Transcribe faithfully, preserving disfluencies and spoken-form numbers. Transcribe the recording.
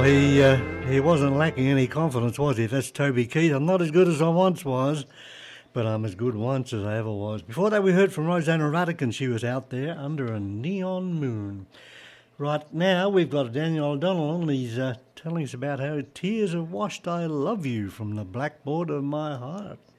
he uh, he wasn't lacking any confidence, was he? That's Toby Keith. I'm not as good as I once was, but I'm as good once as I ever was. Before that, we heard from Rosanna Ruddick, she was out there under a neon moon. Right now, we've got Daniel O'Donnell on. He's uh, telling us about how tears have washed I love you from the blackboard of my heart.